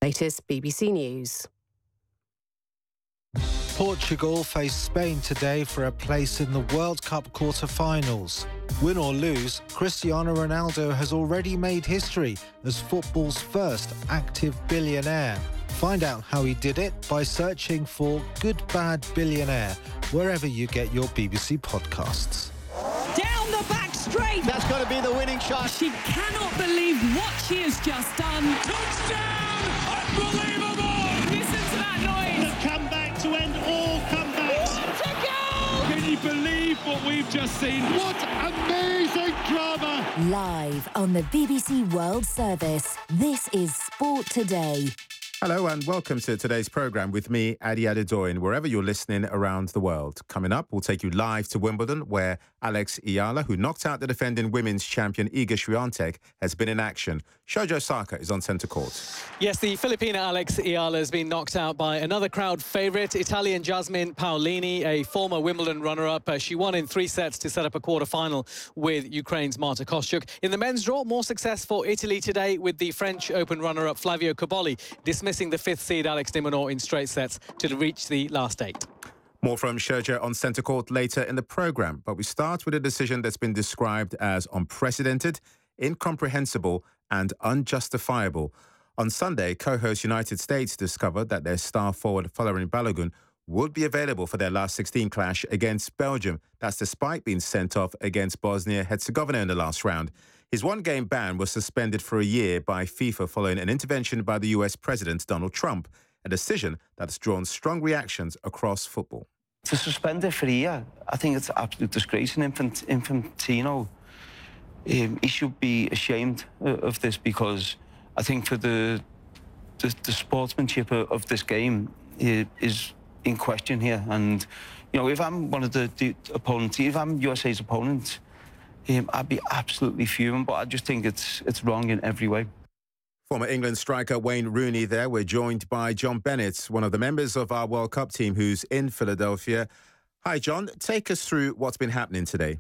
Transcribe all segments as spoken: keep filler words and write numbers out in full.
Latest B B C News. Portugal face Spain today for a place in the World Cup quarter-finals. Win or lose, Cristiano Ronaldo has already made history as football's first active billionaire. Find out how he did it by searching for Good Bad Billionaire wherever you get your B B C podcasts. Down the back straight. That's got to be the winning shot. She cannot believe what she has just done. Touchdown! Unbelievable! Listen to that noise. The comeback to end all comebacks. What a goal! Can you believe what we've just seen? What amazing drama! Live on the B B C World Service, this is Sport Today. Hello and welcome to today's programme with me, Adi Adedoyin, wherever you're listening around the world. Coming up, we'll take you live to Wimbledon, where Alex Ayala, who knocked out the defending women's champion Iga Swiatek, has been in action. Shojo Saka is on centre court. Yes, the Filipina Alex Ayala has been knocked out by another crowd favourite, Italian Jasmine Paolini, a former Wimbledon runner-up. Uh, she won in three sets to set up a quarter-final with Ukraine's Marta Kostyuk. In the men's draw, more success for Italy today with the French Open runner-up Flavio Cobolli dismissing the fifth seed Alex de Minaur in straight sets to reach the last eight. More from Shojo on centre court later in the programme, but we start with a decision that's been described as unprecedented, incomprehensible and unjustifiable. On Sunday, co-host United States discovered that their star forward Folarin Balogun would be available for their last sixteen clash against Belgium. That's despite being sent off against Bosnia-Herzegovina in the last round. His one-game ban was suspended for a year by FIFA following an intervention by the U S President Donald Trump, a decision that has drawn strong reactions across football. To suspend it for a year, I think it's an absolute disgrace. And Infant, Infantino, um, he should be ashamed of this, because I think for the the, the sportsmanship of, of this game uh, is in question here. And, you know, if I'm one of the, the opponents, if I'm U S A's opponent, Um, I'd be absolutely fuming, but I just think it's it's wrong in every way. Former England striker Wayne Rooney there. We're joined by John Bennett, one of the members of our World Cup team who's in Philadelphia. Hi, John. Take us through what's been happening today.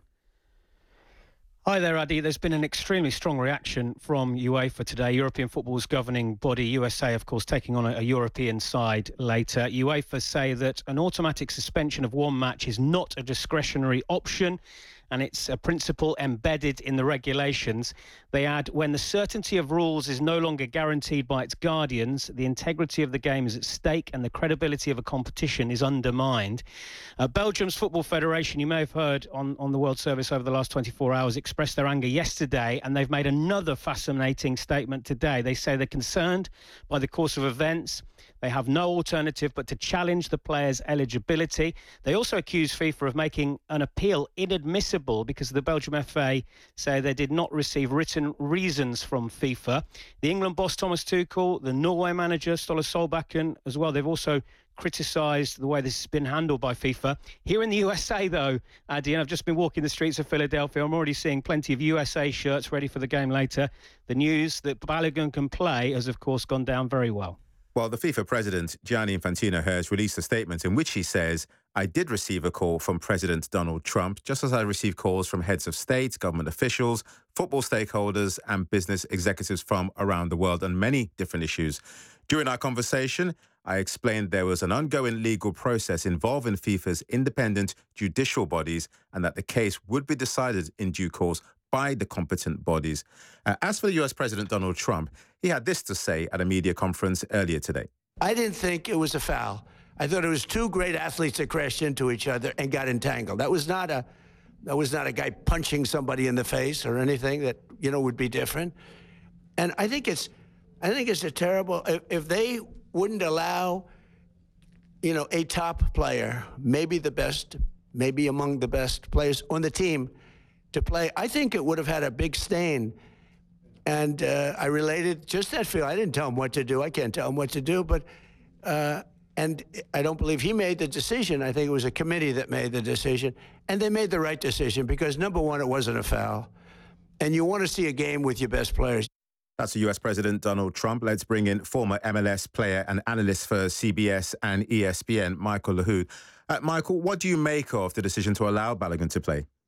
Hi there, Adi. There's been an extremely strong reaction from UEFA today. European football's governing body, U S A, of course, taking on a, a European side later. UEFA say that an automatic suspension of one match is not a discretionary option, and it's a principle embedded in the regulations. They add, when the certainty of rules is no longer guaranteed by its guardians, the integrity of the game is at stake and the credibility of a competition is undermined. Uh, Belgium's Football Federation, you may have heard on, on the World Service over the last twenty-four hours, expressed their anger yesterday, and they've made another fascinating statement today. They say they're concerned by the course of events. They have no alternative but to challenge the players' eligibility. They also accuse FIFA of making an appeal inadmissible because the Belgium F A say they did not receive written reasons from FIFA. The England boss Thomas Tuchel, the Norway manager Ståle Solbakken as well, they've also criticised the way this has been handled by FIFA. Here in the U S A, though, Adi, and I've just been walking the streets of Philadelphia, I'm already seeing plenty of U S A shirts ready for the game later. The news that Balogun can play has, of course, gone down very well. Well, the FIFA president, Gianni Infantino, has released a statement in which he says, I did receive a call from President Donald Trump, just as I received calls from heads of state, government officials, football stakeholders and business executives from around the world on many different issues. During our conversation, I explained there was an ongoing legal process involving FIFA's independent judicial bodies and that the case would be decided in due course by the competent bodies. Uh, as for the U S President Donald Trump, he had this to say at a media conference earlier today. I didn't think it was a foul. I thought it was two great athletes that crashed into each other and got entangled. That was not a, that was not a guy punching somebody in the face or anything that, you know, would be different. And I think it's, I think it's a terrible, if, if they wouldn't allow, you know, a top player, maybe the best, maybe among the best players on the team, to play, I think it would have had a big stain. And uh, I related just that feel. I didn't tell him what to do. I can't tell him what to do. But uh, and I don't believe he made the decision. I think it was a committee that made the decision. And they made the right decision because, number one, it wasn't a foul. And you want to see a game with your best players. That's the U S President Donald Trump. Let's bring in former M L S player and analyst for C B S and E S P N, Michael Lahoud. Uh, Michael, what do you make of the decision to allow Balogun to play?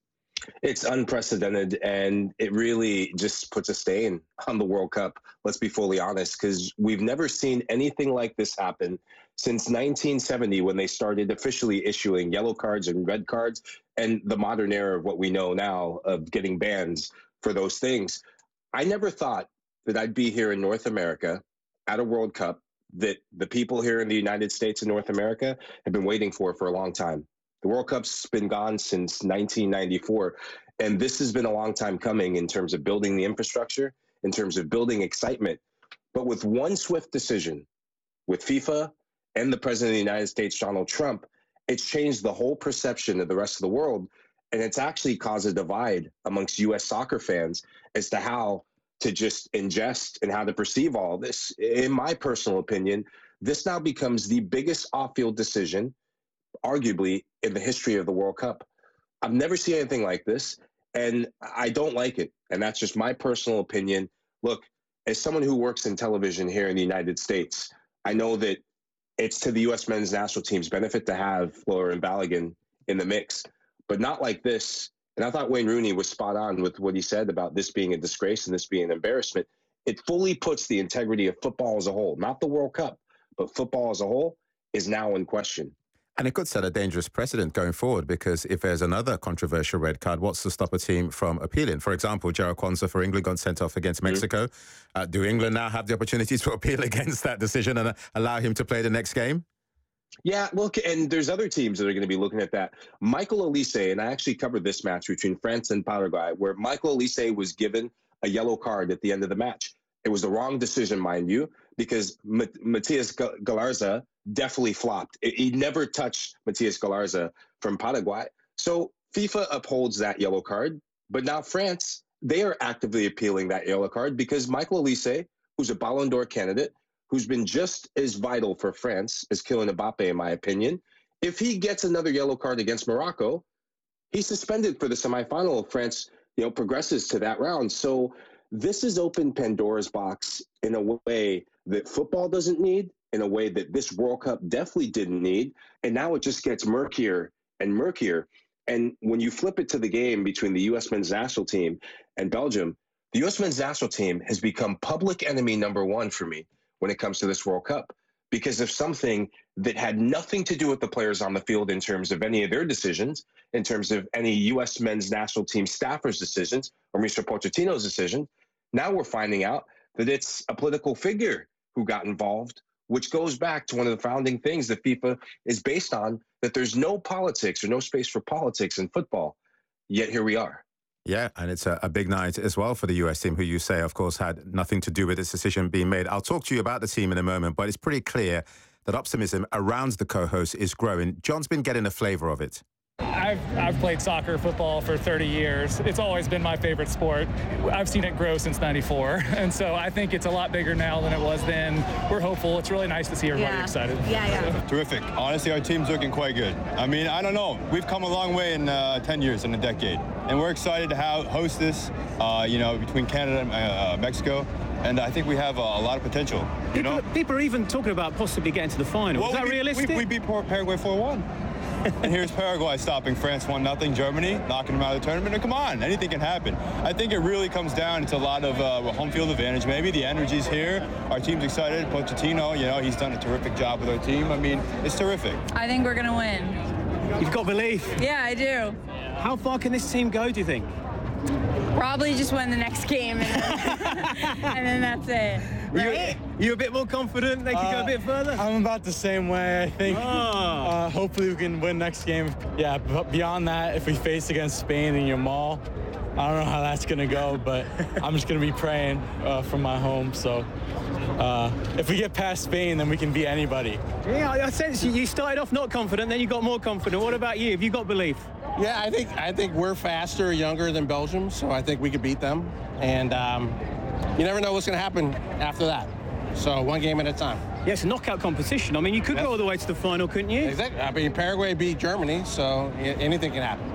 It's unprecedented, and it really just puts a stain on the World Cup. Let's be fully honest, because we've never seen anything like this happen since nineteen seventy, when they started officially issuing yellow cards and red cards, and the modern era of what we know now of getting bans for those things. I never thought that I'd be here in North America at a World Cup that the people here in the United States and North America have been waiting for for a long time. The World Cup's been gone since nineteen ninety-four, and this has been a long time coming in terms of building the infrastructure, in terms of building excitement. But with one swift decision, with FIFA and the President of the United States, Donald Trump, it's changed the whole perception of the rest of the world, and it's actually caused a divide amongst U S soccer fans as to how to just ingest and how to perceive all this. In my personal opinion, this now becomes the biggest off-field decision, arguably, in the history of the World Cup. I've never seen anything like this, and I don't like it. And that's just my personal opinion. Look, as someone who works in television here in the United States, I know that it's to the U S men's national team's benefit to have Folarin Balogun in the mix, but not like this. And I thought Wayne Rooney was spot on with what he said about this being a disgrace and this being an embarrassment. It fully puts the integrity of football as a whole, not the World Cup, but football as a whole is now in question. And it could set a dangerous precedent going forward, because if there's another controversial red card, what's to stop a team from appealing? For example, Jarrell Quansah for England got sent off against Mexico. Mm-hmm. Uh, do England now have the opportunity to appeal against that decision and uh, allow him to play the next game? Yeah, look, and there's other teams that are going to be looking at that. Michael Olise, and I actually covered this match between France and Paraguay, where Michael Olise was given a yellow card at the end of the match. It was the wrong decision, mind you, because M- Matias Galarza definitely flopped. He never touched Matias Galarza from Paraguay. So FIFA upholds that yellow card, but now France, they are actively appealing that yellow card because Michael Olise, who's a Ballon d'Or candidate, who's been just as vital for France as Kylian Mbappe, in my opinion, if he gets another yellow card against Morocco, he's suspended for the semifinal if France, you know, progresses to that round. So this has opened Pandora's box in a way that football doesn't need, in a way that this World Cup definitely didn't need. And now it just gets murkier and murkier. And when you flip it to the game between the U S men's national team and Belgium, the U S men's national team has become public enemy number one for me when it comes to this World Cup, because of something that had nothing to do with the players on the field in terms of any of their decisions, in terms of any U S men's national team staffers' decisions or Mister Pochettino's decision. Now we're finding out that it's a political figure who got involved, which goes back to one of the founding things that FIFA is based on, that there's no politics or no space for politics in football. Yet here we are. Yeah, and it's a, a big night as well for the U S team, who you say, of course, had nothing to do with this decision being made. I'll talk to you about the team in a moment, but it's pretty clear that optimism around the co-host is growing. John's been getting a flavour of it. I've, I've played soccer, football for thirty years. It's always been my favorite sport. I've seen it grow since ninety-four, and so I think it's a lot bigger now than it was then. We're hopeful. It's really nice to see everybody yeah. excited. Yeah, yeah. So. Terrific. Honestly, our team's looking quite good. I mean, I don't know. We've come a long way in uh, ten years, in a decade, and we're excited to have, host this, uh, you know, between Canada and uh, Mexico. And I think we have a, a lot of potential. You people, know? people are even talking about possibly getting to the final. Well, Is that we, realistic? We, we beat Paraguay four one. And here's Paraguay stopping France one nothing, Germany knocking them out of the tournament. And come on, anything can happen. I think it really comes down to a lot of uh, home field advantage. Maybe the energy's here. Our team's excited. Pochettino, you know, he's done a terrific job with our team. I mean, it's terrific. I think we're going to win. You've got belief? Yeah, I do. How far can this team go, do you think? Probably just win the next game, and then, and then that's it. Right? You, you a bit more confident they can uh, go a bit further? I'm about the same way, I think. Oh. Uh, hopefully we can win next game. Yeah, but beyond that, if we face against Spain in Yamal, I don't know how that's going to go, but I'm just going to be praying uh, from my home. So uh, if we get past Spain, then we can beat anybody. Yeah, I sense you started off not confident, then you got more confident. What about you? Have you got belief? Yeah, I think I think we're faster, younger than Belgium, so I think we could beat them. And um, you never know what's going to happen after that. So one game at a time. Yeah, it's a knockout competition. I mean, you could That's, go all the way to the final, couldn't you? Exactly. I mean, Paraguay beat Germany, so anything can happen.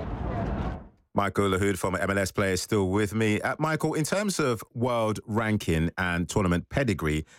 Michael Lahoud, former M L S player, is still with me. Uh, Michael, in terms of world ranking and tournament pedigree,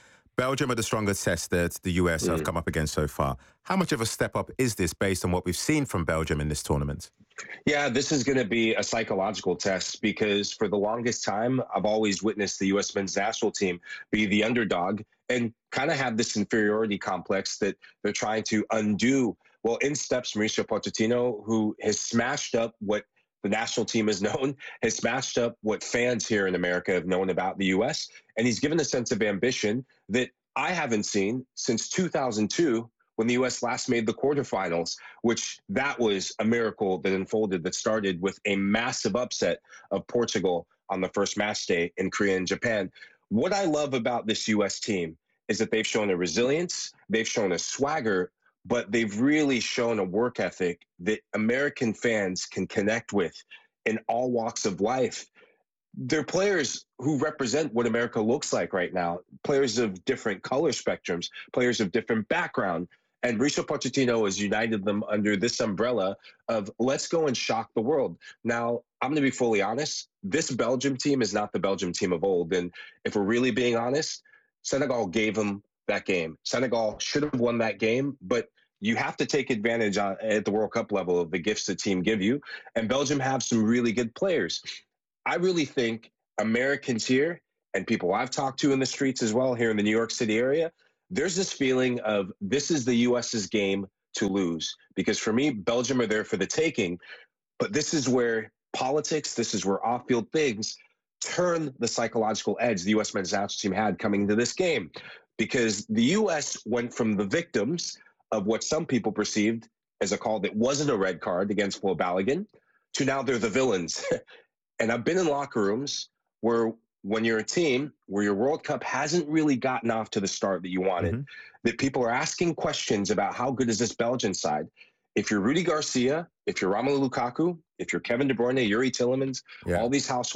Belgium are the strongest test that the U S mm. have come up against so far. How much of a step up is this based on what we've seen from Belgium in this tournament? Yeah, this is going to be a psychological test because for the longest time, I've always witnessed the U S men's national team be the underdog and kind of have this inferiority complex that they're trying to undo. Well, in steps Mauricio Pochettino, who has smashed up what the national team has known, has smashed up what fans here in America have known about the U S, and he's given a sense of ambition that I haven't seen since two thousand two when the U S last made the quarterfinals, which that was a miracle that unfolded that started with a massive upset of Portugal on the first match day in Korea and Japan. What I love about this U S team is that they've shown a resilience, they've shown a swagger, but they've really shown a work ethic that American fans can connect with in all walks of life. They're players who represent what America looks like right now, players of different color spectrums, players of different background. And Mauricio Pochettino has united them under this umbrella of let's go and shock the world. Now, I'm going to be fully honest. This Belgium team is not the Belgium team of old. And if we're really being honest, Senegal gave them that game. Senegal should have won that game, but you have to take advantage on, at the World Cup level of the gifts the team give you. And Belgium have some really good players. I really think Americans here and people I've talked to in the streets as well here in the New York City area, there's this feeling of this is the U S's game to lose. Because for me, Belgium are there for the taking. But this is where politics, this is where off-field things turn the psychological edge the U S men's national team had coming into this game. Because the U S went from the victims of what some people perceived as a call that wasn't a red card against Flo Balogun to now they're the villains. And I've been in locker rooms where when you're a team where your World Cup hasn't really gotten off to the start that you wanted, mm-hmm. that people are asking questions about how good is this Belgian side. If you're Rudy Garcia, if you're Romelu Lukaku, if you're Kevin De Bruyne, Yuri Tillemans, yeah. all these household